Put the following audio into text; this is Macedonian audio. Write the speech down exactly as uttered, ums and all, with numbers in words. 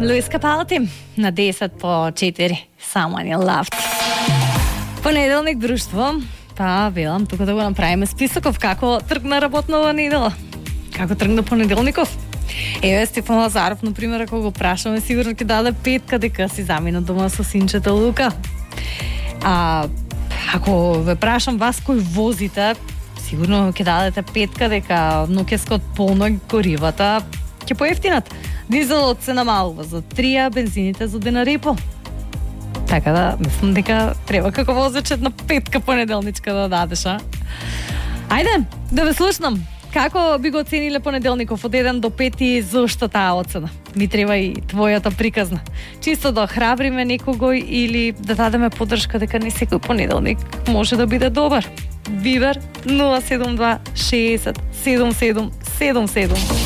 Luis Capaldi на десет по четири. Someone you loved. Понеделник, друштво. Па, велам тука да го направиме списоков како тргна работнова недела. Како тргна понеделников. Еве Стефан Лазаров, например, ако го прашаме, сигурно ќе даде петка дека си замина дома со синчето Лука. А ако ве прашам вас кој возите, сигурно ќе дадете петка дека ноќескот полно горивата ќе поевтинат. Дизелот се намалува за три, а бензините за динар и пол. Така да, мислам дека треба како возач една петка понеделничка да дадеш, а? Ајде, да ве слушнам. Како би го оцениле понеделников од еден до пет и зошто таа оцена? Ми треба и твојата приказна. Чисто да охрабриме некогој или да дадеме поддршка дека не секој понеделник може да биде добар. Вибер нула седум два шеесет седум седум седум седум.